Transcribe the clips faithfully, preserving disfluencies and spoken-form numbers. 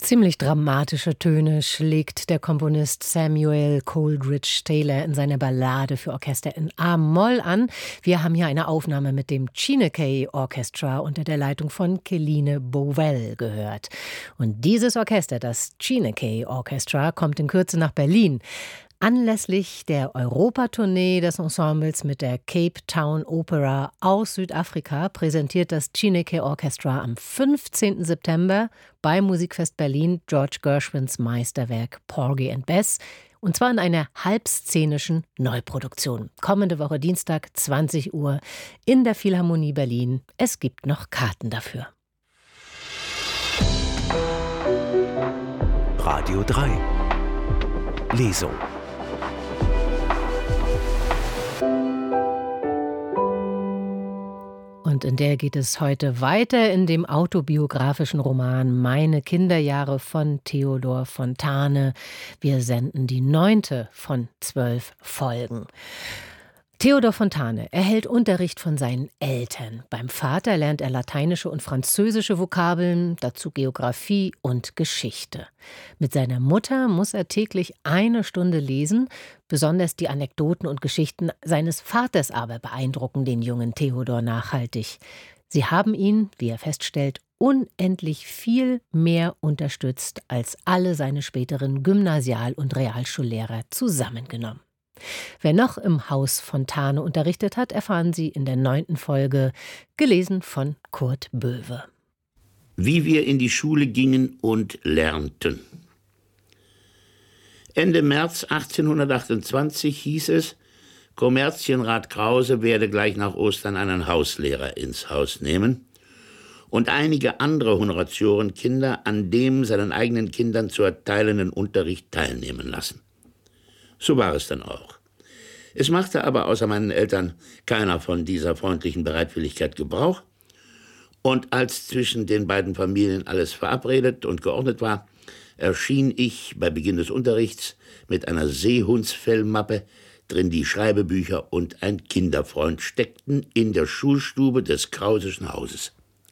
Ziemlich dramatische Töne schlägt der Komponist Samuel Coleridge Taylor in seiner Ballade für Orchester in A-Moll an. Wir haben hier eine Aufnahme mit dem Chineke Orchestra unter der Leitung von Keline Bowell gehört. Und dieses Orchester, das Chineke Orchestra, kommt in Kürze nach Berlin. Anlässlich der Europatournee des Ensembles mit der Cape Town Opera aus Südafrika präsentiert das Chineke Orchestra am fünfzehnten September beim Musikfest Berlin George Gershwins Meisterwerk Porgy and Bess, und zwar in einer halbszenischen Neuproduktion. Kommende Woche Dienstag, zwanzig Uhr, in der Philharmonie Berlin. Es gibt noch Karten dafür. Radio drei Lesung. Und in der geht es heute weiter in dem autobiografischen Roman Meine Kinderjahre von Theodor Fontane. Wir senden die neunte von zwölf Folgen. Theodor Fontane erhält Unterricht von seinen Eltern. Beim Vater lernt er lateinische und französische Vokabeln, dazu Geographie und Geschichte. Mit seiner Mutter muss er täglich eine Stunde lesen. Besonders die Anekdoten und Geschichten seines Vaters aber beeindrucken den jungen Theodor nachhaltig. Sie haben ihn, wie er feststellt, unendlich viel mehr unterstützt als alle seine späteren Gymnasial- und Realschullehrer zusammengenommen. Wer noch im Haus Fontane unterrichtet hat, erfahren Sie in der neunten Folge, gelesen von Kurt Böwe. Wie wir in die Schule gingen und lernten. Ende März achtzehnhundertachtundzwanzig hieß es, Kommerzienrat Krause werde gleich nach Ostern einen Hauslehrer ins Haus nehmen und einige andere Honoratiorenkinder an dem seinen eigenen Kindern zu erteilenden Unterricht teilnehmen lassen. So war es dann auch. Es machte aber außer meinen Eltern keiner von dieser freundlichen Bereitwilligkeit Gebrauch. Und als zwischen den beiden Familien alles verabredet und geordnet war, erschien ich bei Beginn des Unterrichts mit einer Seehundsfellmappe, drin die Schreibebücher und ein Kinderfreund steckten, in der Schulstube des Krauseschen Hauses.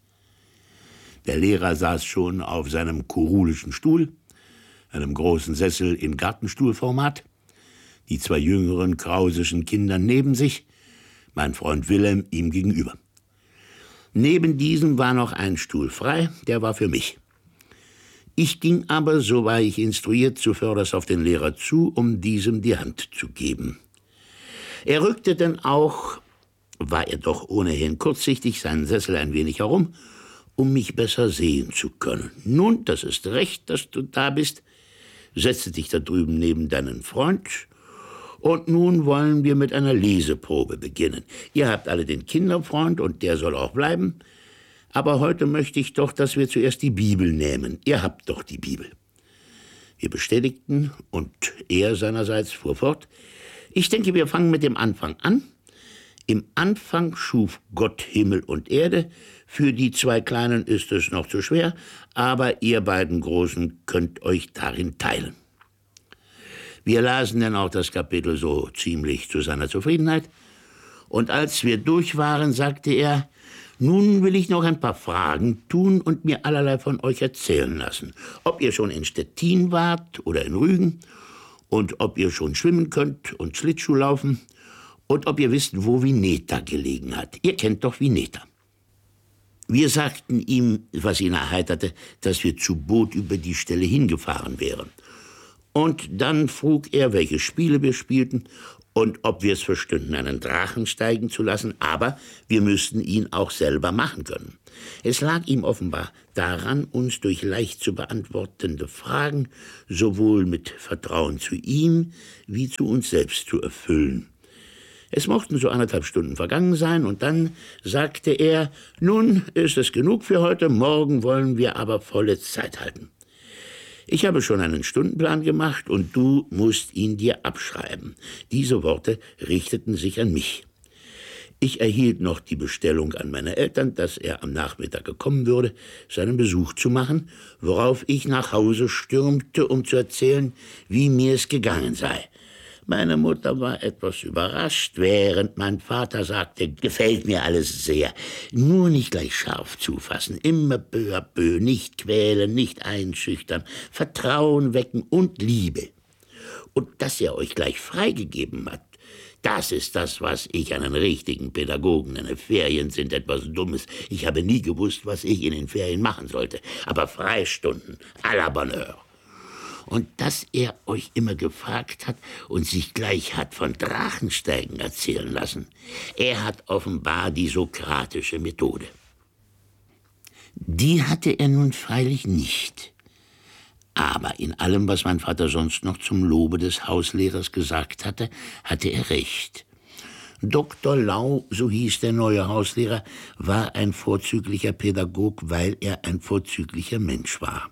Der Lehrer saß schon auf seinem kurulischen Stuhl, einem großen Sessel in Gartenstuhlformat, die zwei jüngeren Krauseschen Kinder neben sich, mein Freund Wilhelm ihm gegenüber. Neben diesem war noch ein Stuhl frei, der war für mich. Ich ging aber, so war ich instruiert, zuvörderst auf den Lehrer zu, um diesem die Hand zu geben. Er rückte denn auch, war er doch ohnehin kurzsichtig, seinen Sessel ein wenig herum, um mich besser sehen zu können. Nun, das ist recht, dass du da bist. Setze dich da drüben neben deinen Freund. Und nun wollen wir mit einer Leseprobe beginnen. Ihr habt alle den Kinderfreund und der soll auch bleiben. Aber heute möchte ich doch, dass wir zuerst die Bibel nehmen. Ihr habt doch die Bibel. Wir bestätigten und er seinerseits fuhr fort. Ich denke, wir fangen mit dem Anfang an. Im Anfang schuf Gott Himmel und Erde. Für die zwei Kleinen ist es noch zu schwer, aber ihr beiden Großen könnt euch darin teilen. Wir lasen dann auch das Kapitel so ziemlich zu seiner Zufriedenheit. Und als wir durch waren, sagte er, nun will ich noch ein paar Fragen tun und mir allerlei von euch erzählen lassen. Ob ihr schon in Stettin wart oder in Rügen und ob ihr schon schwimmen könnt und Schlittschuh laufen und ob ihr wisst, wo Vineta gelegen hat. Ihr kennt doch Vineta. Wir sagten ihm, was ihn erheiterte, dass wir zu Boot über die Stelle hingefahren wären. Und dann frug er, welche Spiele wir spielten und ob wir es verstünden, einen Drachen steigen zu lassen, aber wir müssten ihn auch selber machen können. Es lag ihm offenbar daran, uns durch leicht zu beantwortende Fragen sowohl mit Vertrauen zu ihm wie zu uns selbst zu erfüllen. Es mochten so anderthalb Stunden vergangen sein, und dann sagte er, nun ist es genug für heute, morgen wollen wir aber volle Zeit halten. Ich habe schon einen Stundenplan gemacht und du musst ihn dir abschreiben. Diese Worte richteten sich an mich. Ich erhielt noch die Bestellung an meine Eltern, dass er am Nachmittag gekommen würde, seinen Besuch zu machen, worauf ich nach Hause stürmte, um zu erzählen, wie mir es gegangen sei. Meine Mutter war etwas überrascht, während mein Vater sagte, gefällt mir alles sehr. Nur nicht gleich scharf zufassen, immer peu à peu, nicht quälen, nicht einschüchtern, Vertrauen wecken und Liebe. Und dass er euch gleich freigegeben hat, das ist das, was ich einen richtigen Pädagogen nenne. Ferien sind etwas Dummes. Ich habe nie gewusst, was ich in den Ferien machen sollte. Aber Freistunden, à la bonne heure. Und dass er euch immer gefragt hat und sich gleich hat von Drachensteigen erzählen lassen. Er hat offenbar die sokratische Methode. Die hatte er nun freilich nicht. Aber in allem, was mein Vater sonst noch zum Lobe des Hauslehrers gesagt hatte, hatte er recht. Doktor Lau, so hieß der neue Hauslehrer, war ein vorzüglicher Pädagog, weil er ein vorzüglicher Mensch war.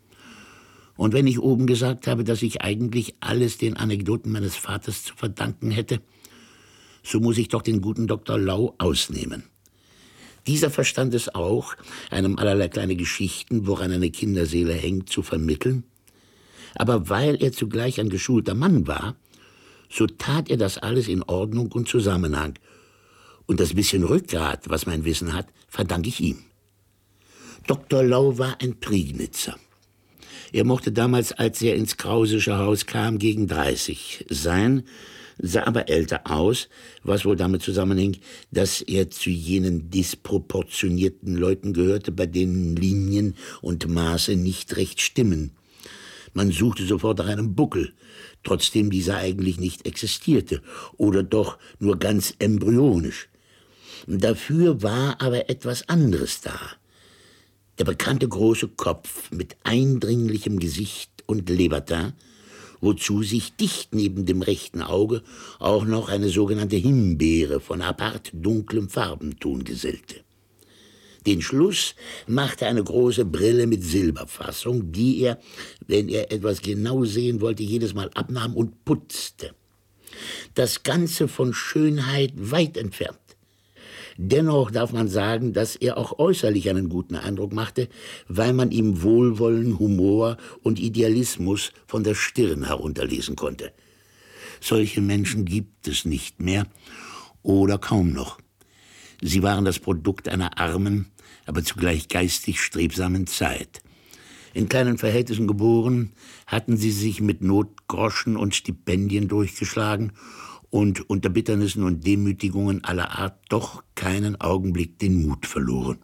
Und wenn ich oben gesagt habe, dass ich eigentlich alles den Anekdoten meines Vaters zu verdanken hätte, so muss ich doch den guten Doktor Lau ausnehmen. Dieser verstand es auch, einem allerlei kleine Geschichten, woran eine Kinderseele hängt, zu vermitteln. Aber weil er zugleich ein geschulter Mann war, so tat er das alles in Ordnung und Zusammenhang. Und das bisschen Rückgrat, was mein Wissen hat, verdanke ich ihm. Doktor Lau war ein Prignitzer. Er mochte damals, als er ins Krausische Haus kam, gegen dreißig sein, sah aber älter aus, was wohl damit zusammenhing, dass er zu jenen disproportionierten Leuten gehörte, bei denen Linien und Maße nicht recht stimmen. Man suchte sofort nach einem Buckel, trotzdem dieser eigentlich nicht existierte, oder doch nur ganz embryonisch. Dafür war aber etwas anderes da. Der bekannte große Kopf mit eindringlichem Gesicht und Leberteint, wozu sich dicht neben dem rechten Auge auch noch eine sogenannte Himbeere von apart dunklem Farbenton gesellte. Den Schluss machte eine große Brille mit Silberfassung, die er, wenn er etwas genau sehen wollte, jedes Mal abnahm und putzte. Das Ganze von Schönheit weit entfernt. Dennoch darf man sagen, dass er auch äußerlich einen guten Eindruck machte, weil man ihm Wohlwollen, Humor und Idealismus von der Stirn herunterlesen konnte. Solche Menschen gibt es nicht mehr oder kaum noch. Sie waren das Produkt einer armen, aber zugleich geistig strebsamen Zeit. In kleinen Verhältnissen geboren, hatten sie sich mit Notgroschen und Stipendien durchgeschlagen und unter Bitternissen und Demütigungen aller Art doch keinen Augenblick den Mut verloren.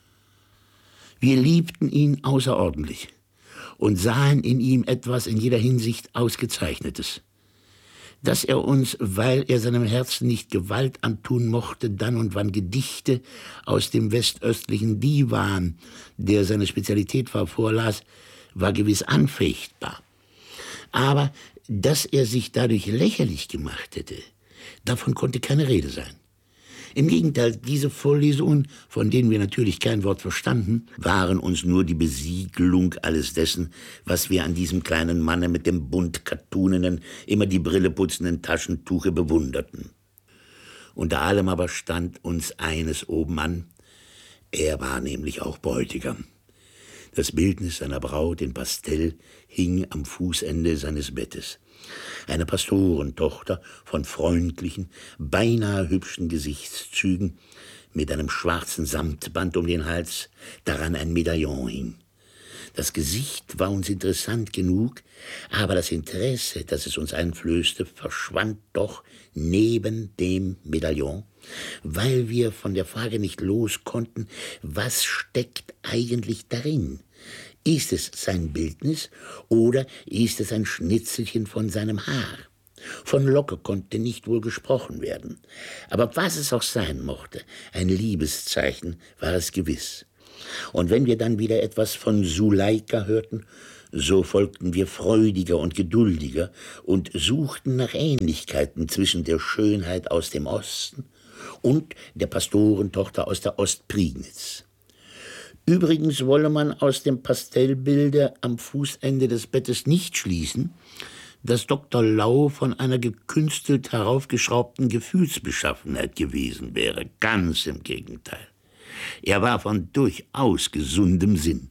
Wir liebten ihn außerordentlich und sahen in ihm etwas in jeder Hinsicht Ausgezeichnetes. Dass er uns, weil er seinem Herzen nicht Gewalt antun mochte, dann und wann Gedichte aus dem westöstlichen Diwan, der seine Spezialität war, vorlas, war gewiss anfechtbar. Aber dass er sich dadurch lächerlich gemacht hätte, davon konnte keine Rede sein. Im Gegenteil, diese Vorlesungen, von denen wir natürlich kein Wort verstanden, waren uns nur die Besiegelung alles dessen, was wir an diesem kleinen Manne mit dem bunt kattunenen, immer die Brille putzenden Taschentuche bewunderten. Unter allem aber stand uns eines oben an, er war nämlich auch Bräutigam. Das Bildnis seiner Braut in Pastell hing am Fußende seines Bettes. Eine Pastorentochter von freundlichen, beinahe hübschen Gesichtszügen, mit einem schwarzen Samtband um den Hals, daran ein Medaillon hing. Das Gesicht war uns interessant genug, aber das Interesse, das es uns einflößte, verschwand doch neben dem Medaillon, weil wir von der Frage nicht los konnten, was steckt eigentlich darin? Ist es sein Bildnis oder ist es ein Schnitzelchen von seinem Haar? Von Locke konnte nicht wohl gesprochen werden. Aber was es auch sein mochte, ein Liebeszeichen war es gewiss. Und wenn wir dann wieder etwas von Suleika hörten, so folgten wir freudiger und geduldiger und suchten nach Ähnlichkeiten zwischen der Schönheit aus dem Osten und der Pastorentochter aus der Ostprignitz. Übrigens wolle man aus dem Pastellbilde am Fußende des Bettes nicht schließen, dass Doktor Lau von einer gekünstelt heraufgeschraubten Gefühlsbeschaffenheit gewesen wäre. Ganz im Gegenteil. Er war von durchaus gesundem Sinn.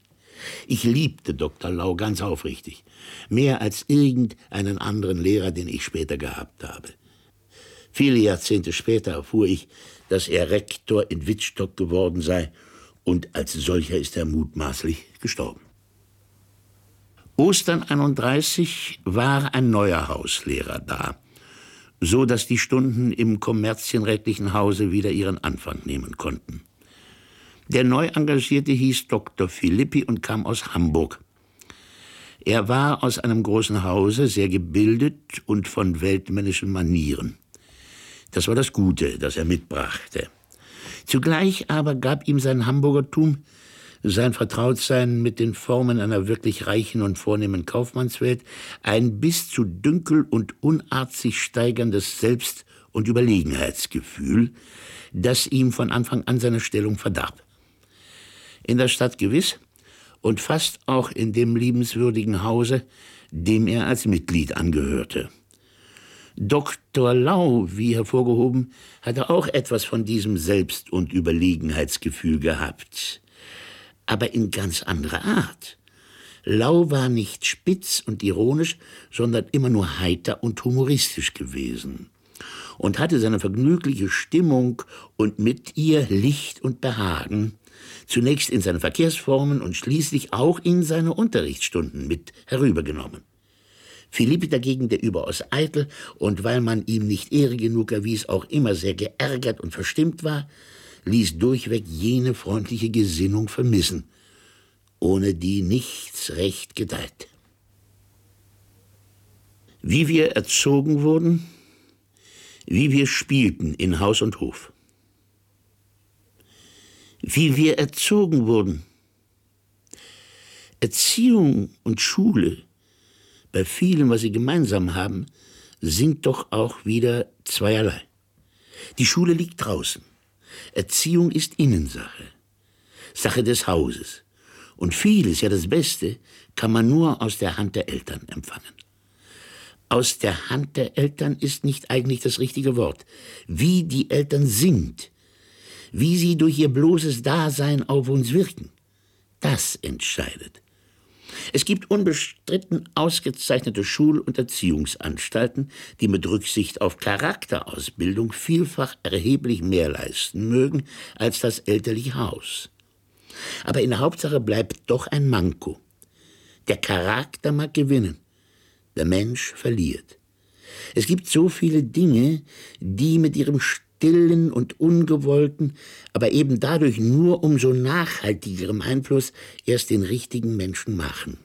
Ich liebte Doktor Lau ganz aufrichtig, mehr als irgendeinen anderen Lehrer, den ich später gehabt habe. Viele Jahrzehnte später erfuhr ich, dass er Rektor in Wittstock geworden sei, und als solcher ist er mutmaßlich gestorben. Ostern einunddreißig war ein neuer Hauslehrer da, so dass die Stunden im kommerzienrätlichen Hause wieder ihren Anfang nehmen konnten. Der Neuengagierte hieß Doktor Philippi und kam aus Hamburg. Er war aus einem großen Hause, sehr gebildet und von weltmännischen Manieren. Das war das Gute, das er mitbrachte. Zugleich aber gab ihm sein Hamburgertum, sein Vertrautsein mit den Formen einer wirklich reichen und vornehmen Kaufmannswelt, ein bis zu Dünkel und Unart sich steigerndes Selbst- und Überlegenheitsgefühl, das ihm von Anfang an seine Stellung verdarb. In der Stadt gewiss und fast auch in dem liebenswürdigen Hause, dem er als Mitglied angehörte. Doktor Lau, wie hervorgehoben, hatte auch etwas von diesem Selbst- und Überlegenheitsgefühl gehabt, aber in ganz anderer Art. Lau war nicht spitz und ironisch, sondern immer nur heiter und humoristisch gewesen und hatte seine vergnügliche Stimmung und mit ihr Licht und Behagen zunächst in seine Verkehrsformen und schließlich auch in seine Unterrichtsstunden mit herübergenommen. Philippi dagegen, der überaus eitel und weil man ihm nicht Ehre genug erwies, auch immer sehr geärgert und verstimmt war, ließ durchweg jene freundliche Gesinnung vermissen, ohne die nichts recht gedeiht. Wie wir erzogen wurden, wie wir spielten in Haus und Hof. Wie wir erzogen wurden. Erziehung und Schule, bei vielem, was sie gemeinsam haben, sind doch auch wieder zweierlei. Die Schule liegt draußen. Erziehung ist Innensache, Sache des Hauses. Und vieles, ja das Beste, kann man nur aus der Hand der Eltern empfangen. Aus der Hand der Eltern ist nicht eigentlich das richtige Wort. Wie die Eltern sind, wie sie durch ihr bloßes Dasein auf uns wirken, das entscheidet. Es gibt unbestritten ausgezeichnete Schul- und Erziehungsanstalten, die mit Rücksicht auf Charakterausbildung vielfach erheblich mehr leisten mögen als das elterliche Haus. Aber in der Hauptsache bleibt doch ein Manko. Der Charakter mag gewinnen, der Mensch verliert. Es gibt so viele Dinge, die mit ihrem stillen und ungewollten, aber eben dadurch nur umso nachhaltigerem Einfluss erst den richtigen Menschen machen.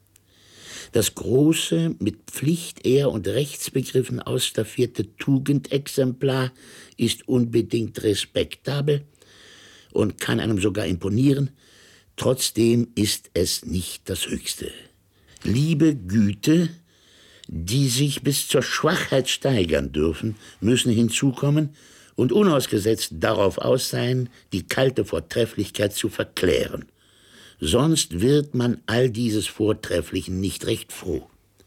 Das große, mit Pflicht, Ehr und Rechtsbegriffen ausstaffierte Tugendexemplar ist unbedingt respektabel und kann einem sogar imponieren, trotzdem ist es nicht das Höchste. Liebe, Güte, die sich bis zur Schwachheit steigern dürfen, müssen hinzukommen und unausgesetzt darauf aus sein, die kalte Vortrefflichkeit zu verklären. Sonst wird man all dieses Vortrefflichen nicht recht froh.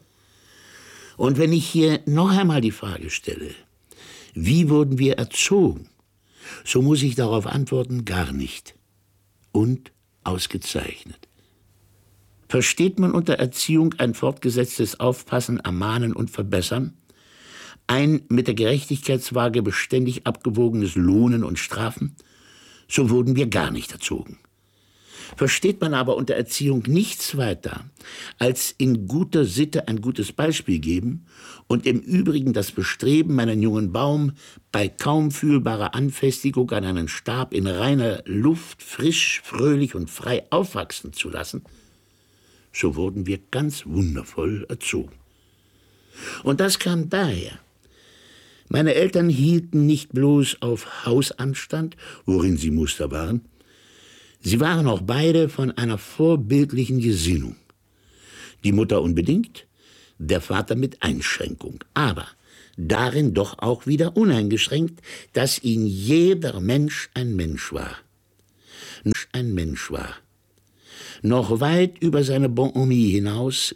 Und wenn ich hier noch einmal die Frage stelle, wie wurden wir erzogen, so muss ich darauf antworten, gar nicht. Und ausgezeichnet. Versteht man unter Erziehung ein fortgesetztes Aufpassen, Ermahnen und Verbessern, ein mit der Gerechtigkeitswaage beständig abgewogenes Lohnen und Strafen, so wurden wir gar nicht erzogen. Versteht man aber unter Erziehung nichts weiter, als in guter Sitte ein gutes Beispiel geben und im Übrigen das Bestreben, einen jungen Baum bei kaum fühlbarer Anfestigung an einen Stab in reiner Luft frisch, fröhlich und frei aufwachsen zu lassen, so wurden wir ganz wundervoll erzogen. Und das kam daher. Meine Eltern hielten nicht bloß auf Hausanstand, worin sie Muster waren, sie waren auch beide von einer vorbildlichen Gesinnung. Die Mutter unbedingt, der Vater mit Einschränkung, aber darin doch auch wieder uneingeschränkt, dass ihn jeder Mensch ein Mensch war. Ein Mensch war. Noch weit über seine Bonhomie hinaus